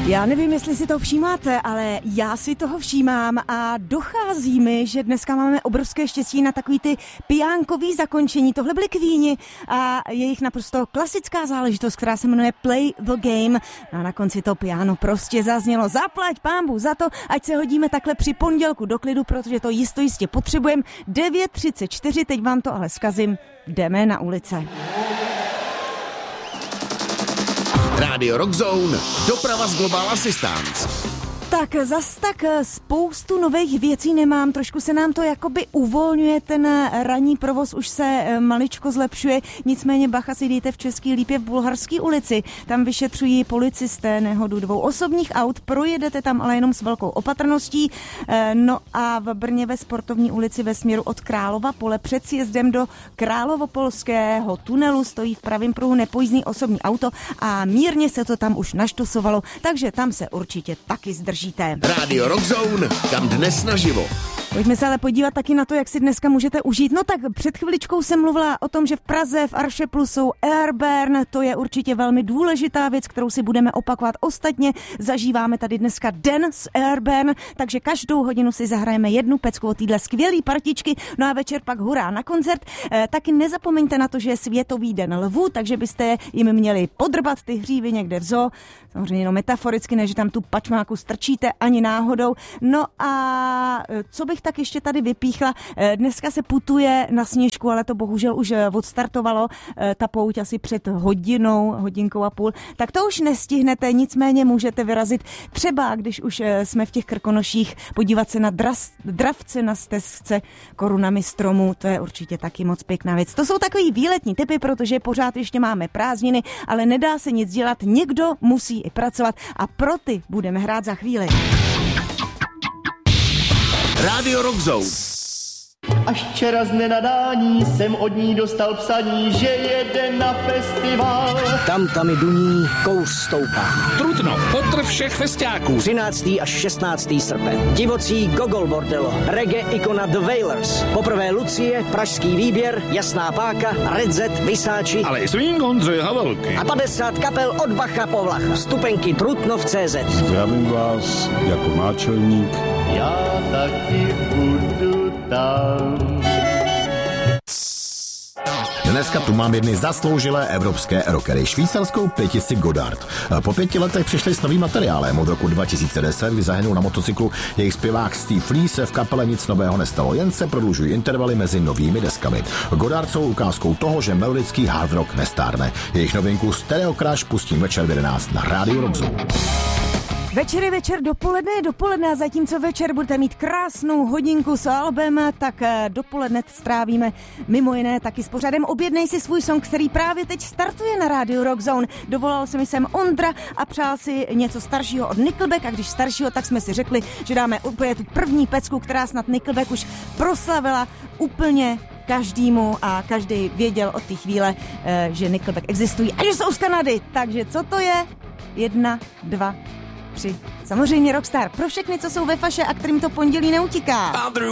Já nevím, jestli si to všímáte, ale já si toho všímám a dochází mi, že dneska máme obrovské štěstí na takový ty pijánkový zakončení. Tohle byly Queeni a jejich naprosto klasická záležitost, která se jmenuje Play the Game. A na konci to piano prostě zaznělo. Zaplať pánbůh za to, ať se hodíme takhle při pondělku do klidu, protože to jistě potřebujeme. 9:34, teď vám to ale zkazím, jdeme na ulice. Rádio Rock Zone, doprava z Global Assistance. Tak zas tak spoustu nových věcí nemám, trošku se nám to jakoby uvolňuje, ten ranní provoz už se maličko zlepšuje, nicméně bacha si dejte v Český Lípě v Bulharské ulici, tam vyšetřují policisté nehodu 2 osobních aut, projedete tam ale jenom s velkou opatrností, no a v Brně ve Sportovní ulici ve směru od Králova pole před sjezdem do Královopolského tunelu stojí v pravém pruhu nepojízdný osobní auto a mírně se to tam už naštosovalo, takže tam se určitě taky zdrží. Rádio Rock Zone, kam dnes naživo. Pojďme se ale podívat taky na to, jak si dneska můžete užít. No tak před chviličkou jsem mluvila o tom, že v Praze v Aršeplu jsou Airburn. To je určitě velmi důležitá věc, kterou si budeme opakovat. Ostatně zažíváme tady dneska den s Airburn, takže každou hodinu si zahrajeme jednu pecku od téhle skvělý partičky. No a večer pak hurá na koncert. Taky nezapomeňte na to, že je Světový den lvů, takže byste jim měli podrbat ty hřívy někde v zoo. Samozřejmě jenom metaforicky, ne, že tam tu pačmáku strčíte ani náhodou. No a co bych tak ještě tady vypíchla, dneska se putuje na Sněžku, ale to bohužel už odstartovalo, ta pouť asi před hodinkou a půl, tak to už nestihnete, nicméně můžete vyrazit třeba, když už jsme v těch Krkonoších, podívat se na dravce na stezce korunami stromů, to je určitě taky moc pěkná věc. To jsou takový výletní tipy, protože pořád ještě máme prázdniny, ale nedá se nic dělat, někdo musí i pracovat a pro ty budeme hrát za chvíli. Rádio Rock Zone. Až včera z nenadání jsem od ní dostal psaní, že jede na festival. Tam i duní, kouř stoupá. Trutnov, potr všech festiáků. 13. až 16. srpen. Divocí Gogol Bordelo, reggae ikona The Wailers. Poprvé Lucie, pražský výběr, Jasná páka, Redzet, Vysáči. Ale i Swing Ondřej Havelky. A 50 kapel od Bacha po Vlach. Vstupenky Trutnov.cz. Zdravím vás jako náčelník. Já taky budu tam. Dneska tu mám jedny zasloužilé evropské rockery, švýcarskou pětici Godard. Po 5 letech přišli s novým materiálem. Od roku 2010, kdy zahynul na motocyklu jejich zpěvák Steve Lee, se v kapele nic nového nestalo, jen se prodlužují intervaly mezi novými deskami. Godard jsou ukázkou toho, že melodický hard rock nestárne. Jejich novinku Stereo Crash pustím večer v 11 na Rádiu Rock Zone. Večer je večer, dopoledne je dopoledne a zatímco večer budete mít krásnou hodinku s albem, tak dopoledne strávíme mimo jiné taky s pořadem Objednej si svůj song, který právě teď startuje na Rádiu Rock Zone. Dovolal se mi sem Ondra a přál si něco staršího od Nickelback a když staršího, tak jsme si řekli, že dáme úplně tu první pecku, která snad Nickelback už proslavila úplně každému a každý věděl od té chvíle, že Nickelback existují a že jsou z Kanady. Takže co to je? 1, 2, 3. Samozřejmě Rockstar pro všechny, co jsou ve faše a kterým to pondělí neutíká.